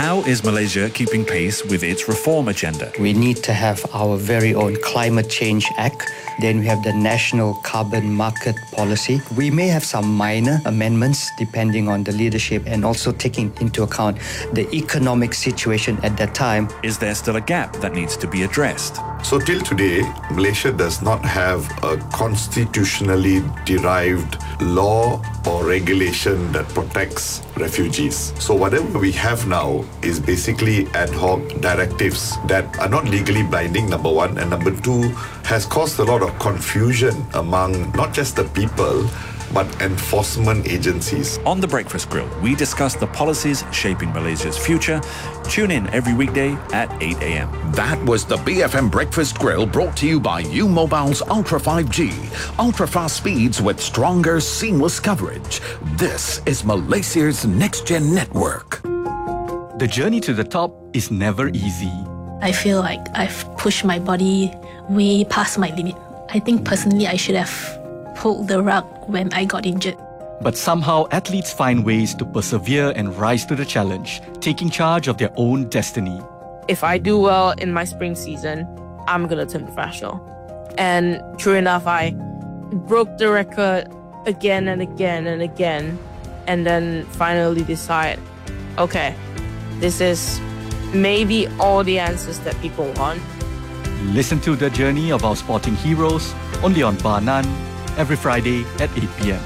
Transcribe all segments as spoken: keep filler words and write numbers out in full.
How is Malaysia keeping pace with its reform agenda? We need to have our very own Climate Change Act. Then we have the National Carbon Market Policy. We may have some minor amendments depending on the leadership and also taking into account the economic situation at that time. Is there still a gap that needs to be addressed? So till today, Malaysia does not have a constitutionally derived law or regulation that protects refugees. So whatever we have now is basically ad hoc directives that are not legally binding, number one, and number two, has caused a lot of confusion among not just the people, but enforcement agencies. On The Breakfast Grill, we discuss the policies shaping Malaysia's future. Tune in every weekday at eight a.m. That was the B F M Breakfast Grill, brought to you by U Mobile's Ultra five G. Ultra-fast speeds with stronger, seamless coverage. This is Malaysia's next-gen network. The journey to the top is never easy. I feel like I've pushed my body way past my limit. I think personally I should have pulled the rug when I got injured. But somehow athletes find ways to persevere and rise to the challenge, taking charge of their own destiny. If I do well in my spring season, I'm going to turn professional. And true enough, I broke the record again and again and again, and then finally decide, okay, this is maybe all the answers that people want. Listen to the journey of our sporting heroes only on Bar None every Friday at eight p.m.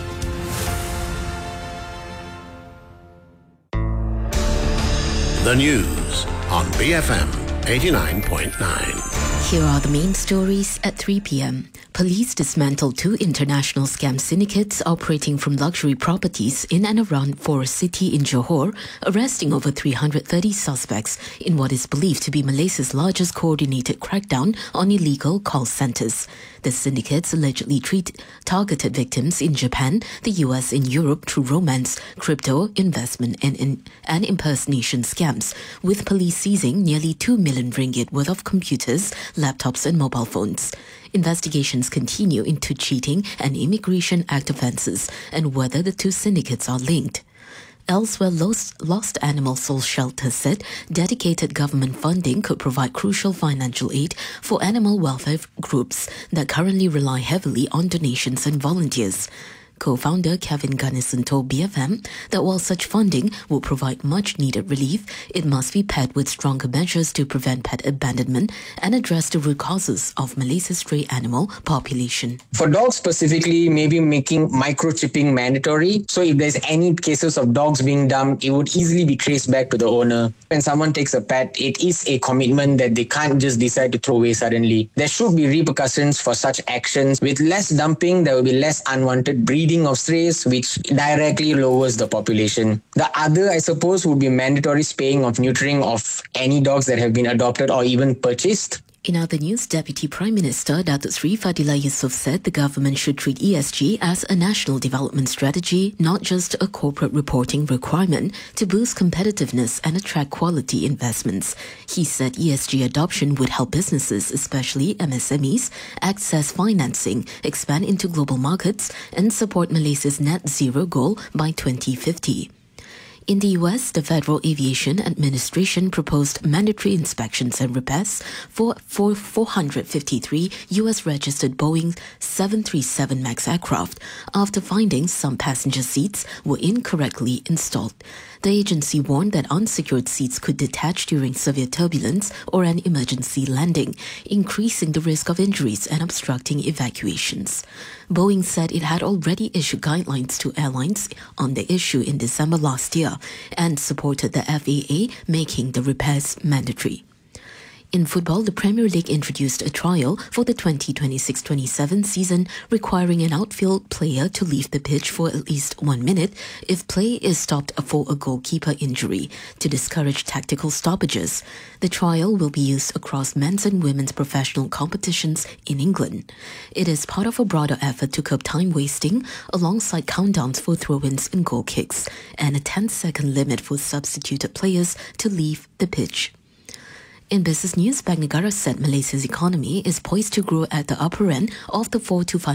The news on B F M eighty-nine point nine. Here are the main stories at three p.m. Police dismantled two international scam syndicates operating from luxury properties in and around Forest City in Johor, arresting over three hundred thirty suspects in what is believed to be Malaysia's largest coordinated crackdown on illegal call centres. The syndicates allegedly treat targeted victims in Japan, the U S and Europe through romance, crypto, investment and, in, and impersonation scams, with police seizing nearly two million ringgit worth of computers, laptops and mobile phones. Investigations continue into cheating and Immigration Act offences and whether the two syndicates are linked. Elsewhere, Lost, Lost Animal Soul Shelter said dedicated government funding could provide crucial financial aid for animal welfare groups that currently rely heavily on donations and volunteers. Co-founder Kevin Gunnison told B F M that while such funding will provide much-needed relief, it must be paired with stronger measures to prevent pet abandonment and address the root causes of Malaysia's stray animal population. For dogs specifically, maybe making microchipping mandatory. So if there's any cases of dogs being dumped, it would easily be traced back to the owner. When someone takes a pet, it is a commitment that they can't just decide to throw away suddenly. There should be repercussions for such actions. With less dumping, there will be less unwanted breeding of strays, which directly lowers the population. The other, I suppose, would be mandatory spaying of neutering of any dogs that have been adopted or even purchased. In other news, Deputy Prime Minister Datuk Seri Fadila Yusof said the government should treat E S G as a national development strategy, not just a corporate reporting requirement to boost competitiveness and attract quality investments. He said E S G adoption would help businesses, especially M S M Es, access financing, expand into global markets, and support Malaysia's net zero goal by twenty fifty. In the U S, the Federal Aviation Administration proposed mandatory inspections and repairs for, for four hundred fifty-three U S-registered Boeing seven thirty-seven MAX aircraft after finding some passenger seats were incorrectly installed. The agency warned that unsecured seats could detach during severe turbulence or an emergency landing, increasing the risk of injuries and obstructing evacuations. Boeing said it had already issued guidelines to airlines on the issue in December last year and supported the F A A making the repairs mandatory. In football, the Premier League introduced a trial for the twenty twenty-six twenty-seven season requiring an outfield player to leave the pitch for at least one minute if play is stopped for a goalkeeper injury to discourage tactical stoppages. The trial will be used across men's and women's professional competitions in England. It is part of a broader effort to curb time wasting alongside countdowns for throw-ins and goal kicks and a ten-second limit for substituted players to leave the pitch. In business news, Bank Negara said Malaysia's economy is poised to grow at the upper end of the four to five